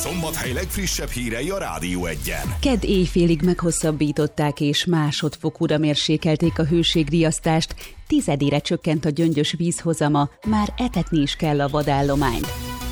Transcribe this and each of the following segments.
Szombathely legfrissebb hírei a Rádió 1-en. Kedd éjfélig meghosszabbították és másodfokúra mérsékelték a hőségriasztást, 10-ére csökkent a Gyöngyös vízhozama, már etetni is kell a vadállományt.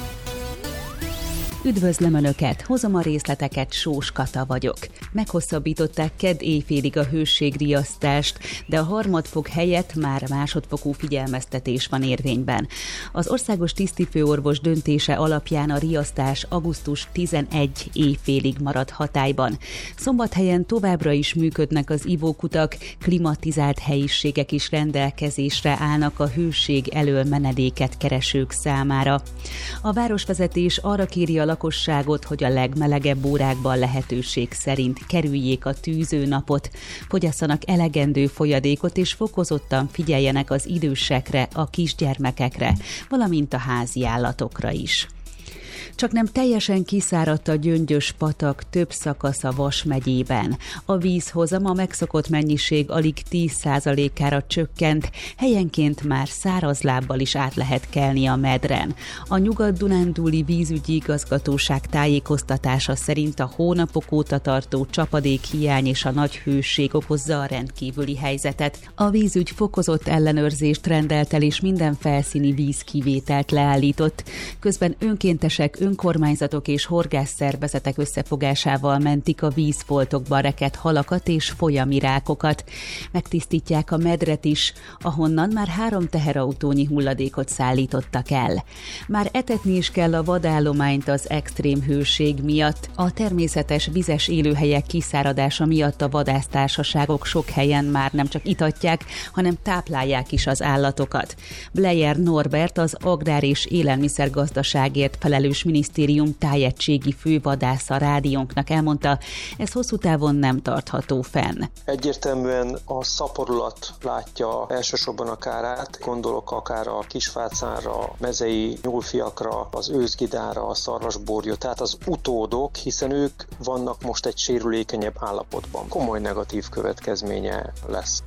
Üdvözlöm Önöket, hozom a részleteket, Sós Kata vagyok. Meghosszabbították kedd éjfélig a hőségriasztást, de a harmadfok helyett már másodfokú figyelmeztetés van érvényben. Az országos tisztifőorvos döntése alapján a riasztás augusztus 11 éjfélig marad hatályban. Szombathelyen továbbra is működnek az ivókutak, klimatizált helyiségek is rendelkezésre állnak a hőség elől menedéket keresők számára. A városvezetés arra kéri a lakosságot, hogy a legmelegebb órákban lehetőség szerint kerüljék a tűzőnapot, fogyasszanak elegendő folyadékot és fokozottan figyeljenek az idősekre, a kisgyermekekre, valamint a háziállatokra is. Csak nem teljesen kiszáradt a Gyöngyös patak több szakasza Vas megyében. A vízhozam a megszokott mennyiség alig 10%-ára csökkent, helyenként már száraz lábbal is át lehet kelni a medren. A Nyugat-Dunántúli vízügyi igazgatóság tájékoztatása szerint a hónapok óta tartó csapadékhiány és a nagy hőség okozza a rendkívüli helyzetet. A vízügy fokozott ellenőrzést rendelt el és minden felszíni vízkivételt leállított. Közben önkéntesek, önkormányzatok és horgászszervezetek összefogásával mentik a vízfoltokba rekedt halakat és folyami rákokat. Megtisztítják a medret is, ahonnan már 3 teherautónyi hulladékot szállítottak el. Már etetni is kell a vadállományt az extrém hőség miatt. A természetes vizes élőhelyek kiszáradása miatt a vadásztársaságok sok helyen már nem csak itatják, hanem táplálják is az állatokat. Bleyer Norbert, az Agrár- és Élelmiszergazdaságért felelős minisztérium tájegységi fővadásza rádiónknak elmondta, ez hosszú távon nem tartható fenn. Egyértelműen a szaporulat látja elsősorban a kárát, gondolok akár a kisfácánra, a mezei nyúlfiakra, az őszgidára, a szarvasborjú, tehát az utódok, hiszen ők vannak most egy sérülékenyebb állapotban. Komoly negatív következménye lesz.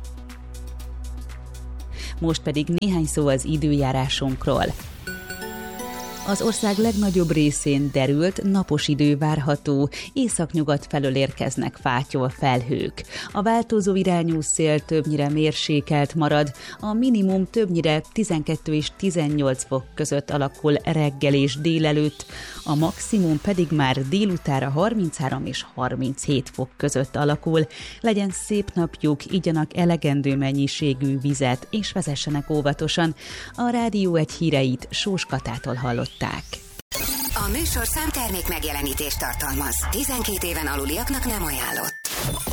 Most pedig néhány szó az időjárásunkról. Az ország legnagyobb részén derült, napos idő várható, északnyugat felől érkeznek fátyol felhők. A változó irányú szél többnyire mérsékelt marad, a minimum többnyire 12 és 18 fok között alakul reggel és délelőtt, a maximum pedig már délutára 33 és 37 fok között alakul. Legyen szép napjuk, igyanak elegendő mennyiségű vizet és vezessenek óvatosan. A Rádió 1 híreit Sós Katától hallották. A műsorszám termék megjelenítést tartalmaz. 12 éven aluliaknak nem ajánlott.